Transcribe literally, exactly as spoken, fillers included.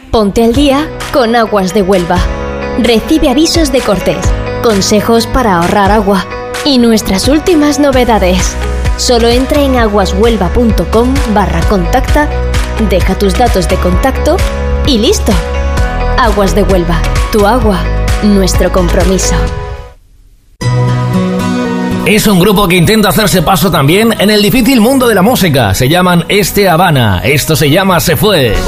Ponte al día con Aguas de Huelva. Recibe avisos de cortes, consejos para ahorrar agua y nuestras últimas novedades. Solo entra en aguashuelva.com barra contacta, deja tus datos de contacto y listo. Aguas de Huelva, tu agua, nuestro compromiso. Es un grupo que intenta hacerse paso también en el difícil mundo de la música. Se llaman Este Habana. Esto se llama Se Fue.